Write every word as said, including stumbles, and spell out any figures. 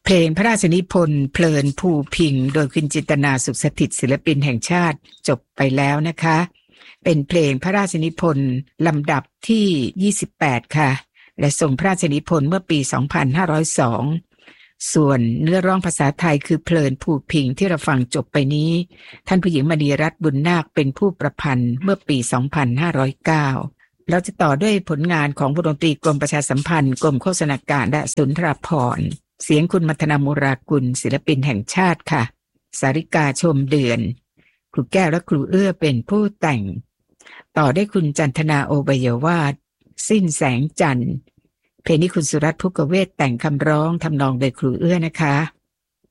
เพลงพระราชนิพนธ์เพลินภูพิงค์โดยคุณจินตนาสุขสถิตศิลปินแห่งชาติจบไปแล้วนะคะเป็นเพลงพระราชนิพนธ์ลำดับที่ยี่สิบแปดค่ะและทรงพระราชนิพนธ์เมื่อปีสองพันห้าร้อยสองส่วนเนื้อร้องภาษาไทยคือเพลินภูพิงค์ที่เราฟังจบไปนี้ท่านผู้หญิงมณีรัตน์บุญนาคเป็นผู้ประพันธ์เมื่อปีสองพันห้าร้อยเก้าเราจะต่อด้วยผลงานของวงดนตรีกรมประชาสัมพันธ์กรมโฆษณาการและสุนทรภรณ์เสียงคุณมัทนามุรากุลศิลปินแห่งชาติค่ะสาริกาชมเดือนครูแก้วและครูเอื้อเป็นผู้แต่งต่อได้คุณจันทนาโอไบยวาทสิ้นแสงจันทร์เพลงนี้คุณสุรัตน์ภุกเวศแต่งคำร้องทำนองโดยครูเอื้อนะคะ